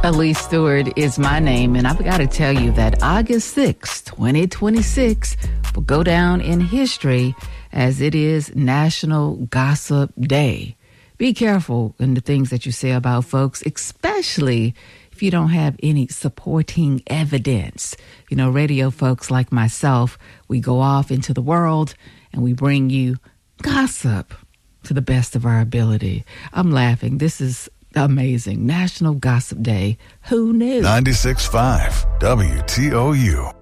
Elise Stewart is my name, and I've got to tell you that August 6, 2026 will go down in history as it is National Gossip Day. Be careful in the things that you say about folks, especially if you don't have any supporting evidence. You know, radio folks like myself, we go off into the world and we bring you gossip to the best of our ability. I'm laughing. This is amazing. National Gossip Day. Who knew? 96.5 WTOU.